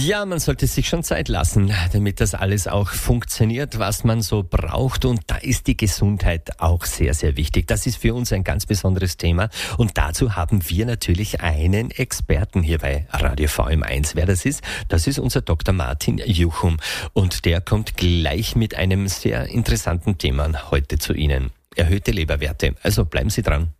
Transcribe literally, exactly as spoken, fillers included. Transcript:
Ja, man sollte sich schon Zeit lassen, damit das alles auch funktioniert, was man so braucht. Und da ist die Gesundheit auch sehr, sehr wichtig. Das ist für uns ein ganz besonderes Thema. Und dazu haben wir natürlich einen Experten hier bei Radio V M eins. Wer das ist, das ist unser Doktor Martin Juchum. Und der kommt gleich mit einem sehr interessanten Thema heute zu Ihnen. Erhöhte Leberwerte. Also bleiben Sie dran.